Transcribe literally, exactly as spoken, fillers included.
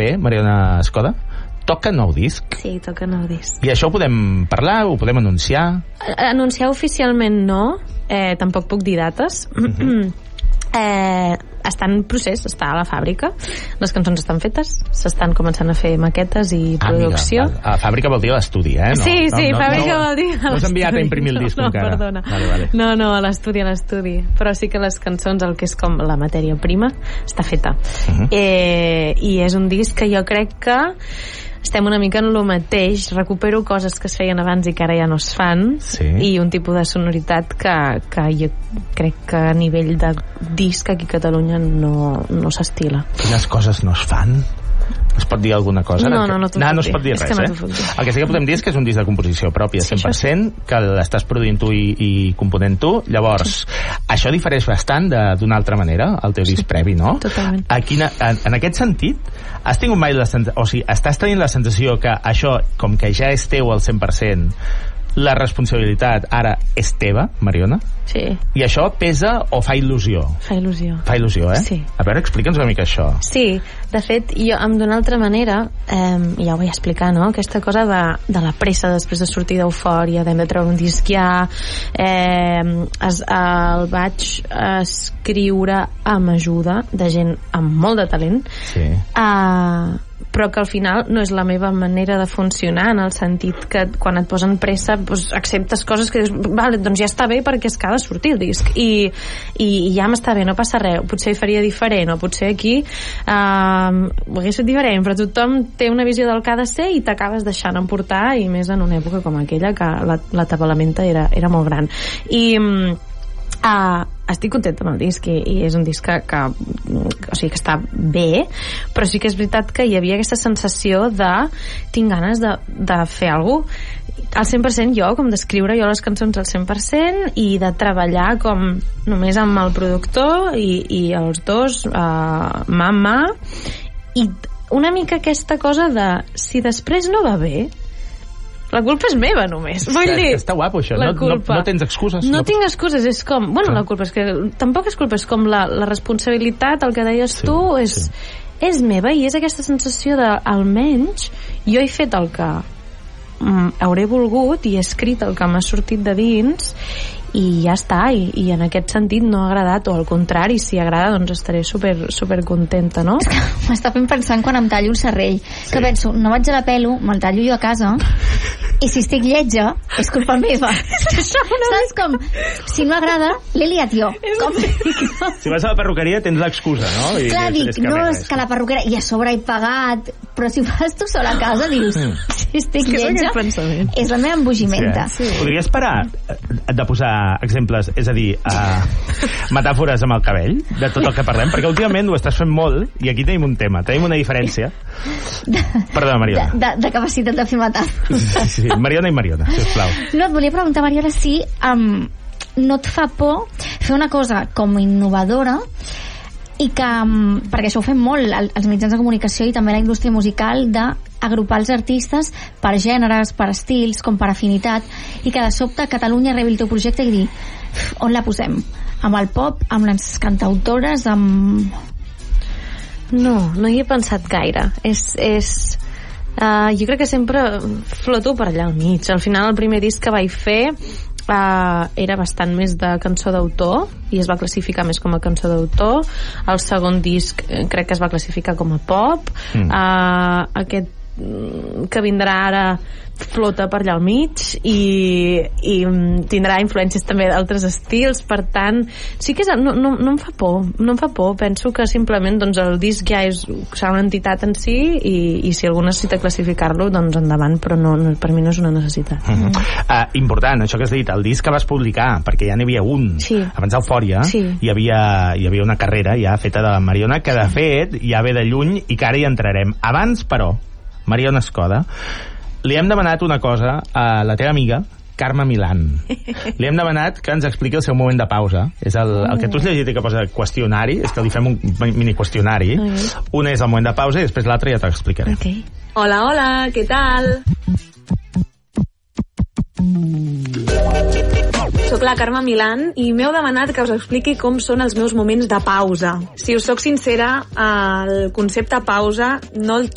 febrer, Mariona Escoda, toca nou disc. Sí, toca nou disc. I això ho podem parlar, ho podem anunciar? Anunciar oficialment no, eh, tampoc puc dir dates. Uh-huh. eh, està en procés, està a la fàbrica, les cançons estan fetes, s'estan començant a fer maquetes i producció. Ah, a fàbrica vol dir l'estudi, eh? No, sí, sí, no, no, fàbrica no, vol dir no s'ha enviat a imprimir el disc no, encara. No, perdona. Vale, vale. No, no, a l'estudi, a l'estudi. Però sí que les cançons, el que és com la matèria prima, està feta. Uh-huh. eh, I és un disc que jo crec que estem una mica en lo mateix, recupero coses que es feien abans i que ara ja no es fan, sí. I un tipus de sonoritat que, que jo crec que a nivell de disc aquí a Catalunya no, no s'estila. Quines coses no es fan? Es pot dir alguna cosa? No, no, no no, no es pot dir res, no eh? El que sí que podem dir és que és un disc de composició pròpia, cent per cent, sí, que l'estàs produint tu i, i component tu. Llavors, sí, això difereix bastant d'una altra manera, el teu disc sí, previ, no? Totalment. A quina, en, en aquest sentit, has tingut mai la sensació, o sigui, estàs tenint la sensació que això, com que ja és teu al cent per cent, la responsabilitat ara és teva, Mariona? Sí. I això pesa o fa il·lusió? Fa il·lusió. Fa il·lusió, eh? Sí. A veure, explica'ns una mica això. Sí, de fet, jo, d'una altra manera, eh, ja ho vaig explicar, no?, aquesta cosa de, de la pressa després de sortir d'Eufòria, d'hem de treure un disc ja, eh, es, el vaig escriure amb ajuda de gent amb molt de talent, sí, eh, però que al final no és la meva manera de funcionar, en el sentit que quan et posen pressa doncs acceptes coses que dius, vale, doncs ja està bé perquè és que ha de sortir el disc i, i, i ja m'està bé, no passa res, potser hi faria diferent o potser aquí eh, ho hagués fet diferent, però tothom té una visió del que ha de ser i t'acabes deixant emportar, i més en una època com aquella que la, la tabalamenta era, era molt gran. I Uh, estic contenta amb el disc i, i és un disc que, que, o sigui, que està bé, però sí que és veritat que hi havia aquesta sensació de tinc ganes de, de fer alguna cosa al cent per cent jo, com d'escriure jo les cançons al cent per cent i de treballar com només amb el productor i, i els dos uh, mà a mà, i una mica aquesta cosa de si després no va bé, la culpa és meva només. Vull dir, està guapo això, no, no, no tens excuses. No, no tinc excuses, és com, bueno, la culpa és que tampoc és culpa, és com la, la responsabilitat, el que deies sí, tu, és, sí, és meva, i és aquesta sensació de, almenys, jo he fet el que mm, hauré volgut i he escrit el que m'ha sortit de dins i ja està, i, i en aquest sentit no ha agradat, o al contrari, si agrada doncs estaré super, super contenta, no? És que m'està fent pensant quan em tallo un serrell, sí, que penso, no vaig a la pelo, me'l tallo jo a casa i si estic lletja és culpa meva. Saps com, si no agrada l'he liat jo. Com... si vas a la perruqueria tens l'excusa, no? I clar, dic, és que no, és que la perruqueria i a sobre he pagat, però si ho fas tu sola a casa dius, mm. si estic és lletja és la meva embogimenta. Sí, sí. Podries parar de posar exemples, és a dir, uh, metàfores amb el cabell de tot el que parlem, perquè últimament ho estàs fent molt i aquí tenim un tema, tenim una diferència. De, Perdona, Mariona. De, de, de capacitat de fer metàfores. Sí, sí, Mariona i Mariona, sisplau. No, et volia preguntar, Mariona, si um, no et fa por fer una cosa com innovadora i que, um, perquè això ho fem molt als mitjans de comunicació i també a la indústria musical, d'agrupar els artistes per gèneres, per estils, com per afinitat, i que de sobte Catalunya rebi el teu projecte i dir, on la posem? Amb el pop, amb les cantautores, amb... No, no hi he pensat gaire. És... és... Uh, jo crec que sempre floto per allà al mig. Al final el primer disc que vaig fer uh, era bastant més de cançó d'autor i es va classificar més com a cançó d'autor. El segon disc eh, crec que es va classificar com a pop. mm. uh, aquest que vindrà ara flota per allà al mig i, i tindrà influències també d'altres estils, per tant sí que és, no, no, no em fa por no em fa por, penso que simplement doncs, el disc ja és, serà una entitat en si i, i si algú necessita classificar-lo doncs endavant, però no, no, per mi no és una necessitat. uh-huh. uh, important, això que has dit, el disc que vas publicar, perquè ja n'hi havia un sí. abans d'Eufòria, sí. hi, havia, hi havia una carrera ja feta de Mariona que de fet ja ve de lluny i que ara hi entrarem. Abans, però, Mariona Escoda, li hem demanat una cosa a la teva amiga Carme Milán. Li hem demanat que ens expliqui el seu moment de pausa. És el, el que tu has llegit i que posa qüestionari, és que li fem un mini qüestionari. Un és el moment de pausa i després l'altre ja t'explicaré. Okay. Hola, hola, què tal? Soc la Carme Milán i m'heu demanat que us expliqui com són els meus moments de pausa. Si us soc sincera, el concepte pausa no el